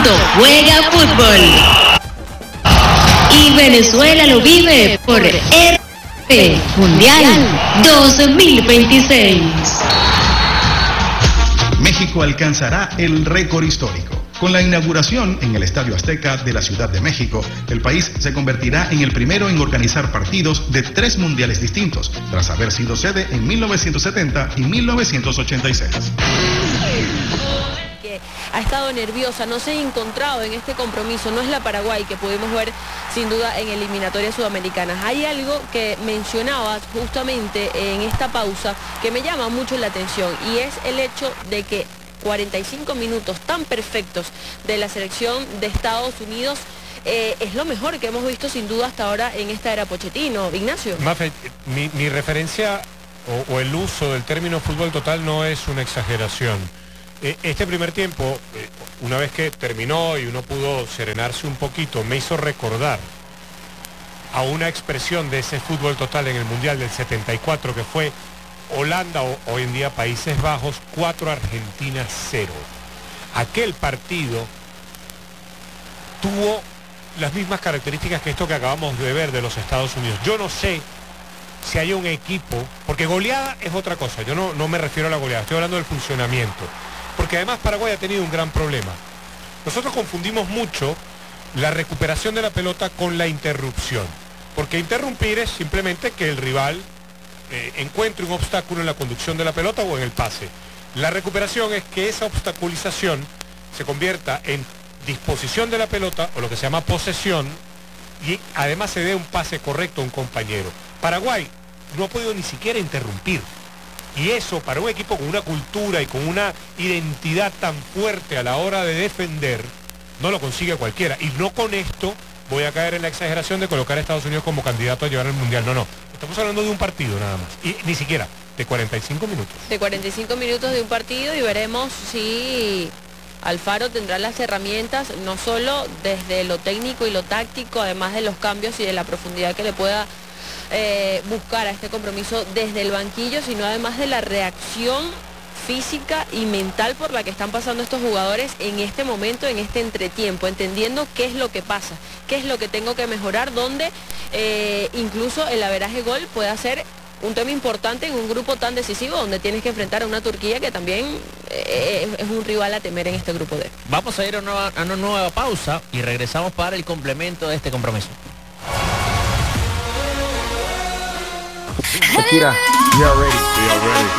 mundo juega fútbol. Y Venezuela lo vive por RP Mundial 2026. México alcanzará el récord histórico. Con la inauguración en el Estadio Azteca de la Ciudad de México, el país se convertirá en el primero en organizar partidos de 3 mundiales distintos, tras haber sido sede en 1970 y 1986. Ha estado nerviosa, no se ha encontrado en este compromiso, no es la Paraguay que pudimos ver sin duda en eliminatorias sudamericanas. Hay algo que mencionabas justamente en esta pausa que me llama mucho la atención y es el hecho de que 45 minutos tan perfectos de la selección de Estados Unidos es lo mejor que hemos visto sin duda hasta ahora en esta era Pochettino. Ignacio. Mafe, mi referencia o el uso del término fútbol total no es una exageración. Este primer tiempo, una vez que terminó y uno pudo serenarse un poquito, me hizo recordar a una expresión de ese fútbol total en el Mundial del 74 que fue Holanda, o hoy en día Países Bajos, 4, Argentina 0. Aquel partido tuvo las mismas características que esto que acabamos de ver de los Estados Unidos. Yo no sé si hay un equipo, porque goleada es otra cosa, yo no me refiero a la goleada, estoy hablando del funcionamiento. Porque además Paraguay ha tenido un gran problema. Nosotros confundimos mucho la recuperación de la pelota con la interrupción. Porque interrumpir es simplemente que el rival encuentre un obstáculo en la conducción de la pelota o en el pase. La recuperación es que esa obstaculización se convierta en disposición de la pelota, o lo que se llama posesión, y además se dé un pase correcto a un compañero. Paraguay no ha podido ni siquiera interrumpir. Y eso para un equipo con una cultura y con una identidad tan fuerte a la hora de defender, no lo consigue cualquiera. Y no con esto voy a caer en la exageración de colocar a Estados Unidos como candidato a llevar el Mundial. No. Estamos hablando de un partido nada más. Y ni siquiera, de 45 minutos. De 45 minutos de un partido y veremos si Alfaro tendrá las herramientas, no solo desde lo técnico y lo táctico, además de los cambios y de la profundidad que le pueda buscar a este compromiso desde el banquillo, sino además de la reacción física y mental por la que están pasando estos jugadores en este momento, en este entretiempo, entendiendo qué es lo que pasa, qué es lo que tengo que mejorar, donde incluso el averaje gol puede ser un tema importante en un grupo tan decisivo donde tienes que enfrentar a una Turquía que también es un rival a temer en este grupo D. Vamos a ir a una nueva pausa y regresamos para el complemento de este compromiso. Shakira, we are ready.